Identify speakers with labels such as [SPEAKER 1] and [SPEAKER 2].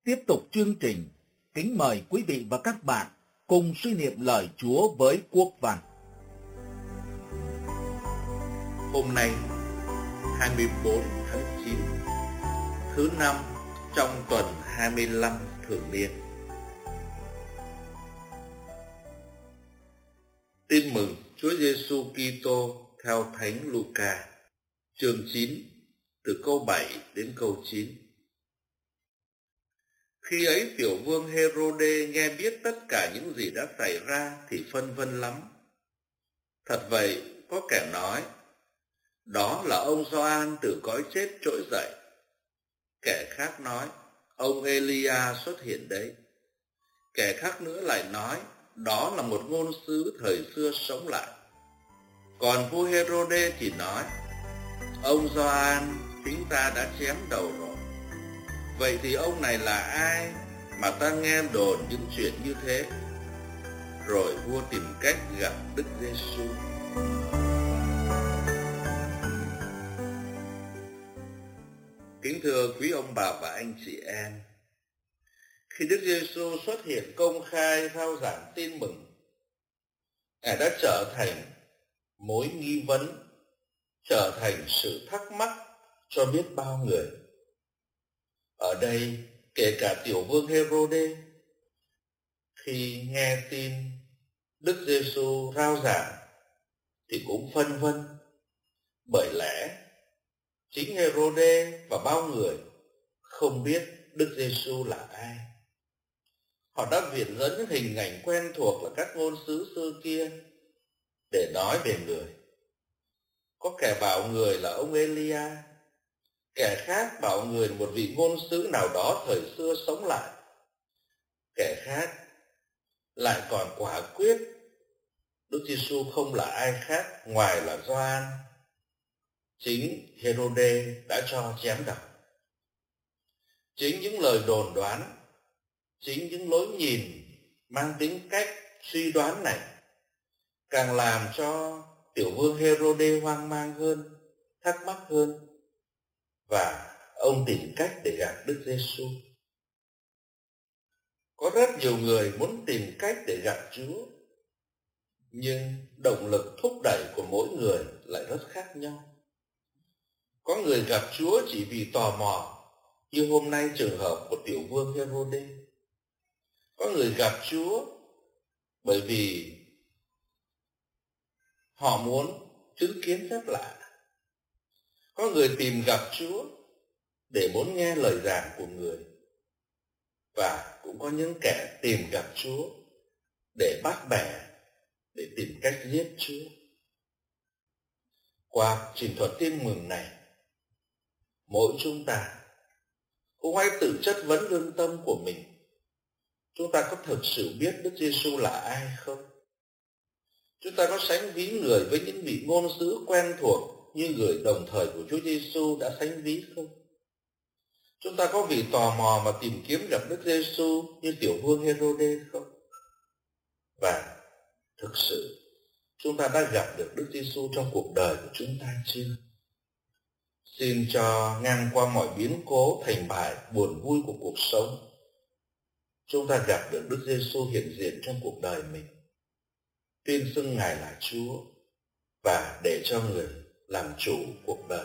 [SPEAKER 1] Tiếp tục chương trình, kính mời quý vị và các bạn cùng suy niệm lời Chúa với Quốc Văn.
[SPEAKER 2] Hôm nay, 24 tháng 9, thứ năm trong tuần 25 thường niên. Tin mừng Chúa Giêsu Kitô theo Thánh Luca, chương 9, từ câu 7 đến câu 9. Khi ấy tiểu vương Hêrôđê nghe biết tất cả những gì đã xảy ra thì phân vân lắm. Thật vậy, có kẻ nói, đó là ông Gioan từ cõi chết trỗi dậy. Kẻ khác nói, ông Elia xuất hiện đấy. Kẻ khác nữa lại nói, đó là một ngôn sứ thời xưa sống lại. Còn vua Hêrôđê thì nói, ông Gioan chính ta đã chém đầu rồi. Vậy thì ông này là ai mà ta nghe đồn những chuyện như thế? Rồi vua tìm cách gặp Đức Giêsu. Kính thưa quý ông bà và anh chị em, khi Đức Giêsu xuất hiện công khai rao giảng tin mừng, Ngài đã trở thành mối nghi vấn, trở thành sự thắc mắc cho biết bao người. Ở đây, kể cả tiểu vương Hêrôđê, khi nghe tin Đức Giêsu rao giảng thì cũng phân vân, bởi lẽ chính Hêrôđê và bao người không biết Đức Giêsu là ai. Họ đã viện dẫn những hình ảnh quen thuộc là các ngôn sứ xưa kia để nói về người. Có kẻ bảo người là ông Elia, kẻ khác bảo người là một vị ngôn sứ nào đó thời xưa sống lại. Kẻ khác lại còn quả quyết Đức Giêsu không là ai khác ngoài là Gioan, chính Hêrôđê đã cho chém đầu. Chính những lời đồn đoán, chính những lối nhìn mang tính cách suy đoán này càng làm cho tiểu vương Hêrôđê hoang mang hơn, thắc mắc hơn, và ông tìm cách để gặp Đức Giêsu. Có rất nhiều người muốn tìm cách để gặp Chúa, nhưng động lực thúc đẩy của mỗi người lại rất khác nhau. Có người gặp Chúa chỉ vì tò mò, như hôm nay trường hợp của tiểu vương Hêrôđê. Có người gặp Chúa bởi vì họ muốn chứng kiến phép lạ. Có người tìm gặp Chúa để muốn nghe lời giảng của người. Và cũng có những kẻ tìm gặp Chúa để bắt bẻ, để tìm cách giết Chúa. Qua trình thuật tin mừng này, mỗi chúng ta cũng hãy tự chất vấn lương tâm của mình. Chúng ta có thực sự biết Đức Giêsu là ai không? Chúng ta có sánh ví người với những vị ngôn sứ quen thuộc như người đồng thời của Chúa Giêsu đã sánh ví không? Chúng ta có vì tò mò mà tìm kiếm gặp Đức Giêsu như tiểu vương Hêrôđê không? Và thực sự chúng ta đã gặp được Đức Giêsu trong cuộc đời của chúng ta chưa? Xin cho ngang qua mọi biến cố, thành bại, buồn vui của cuộc sống, chúng ta gặp được Đức Giêsu hiện diện trong cuộc đời mình, tuyên xưng Ngài là Chúa và để cho người làm chủ cuộc đời.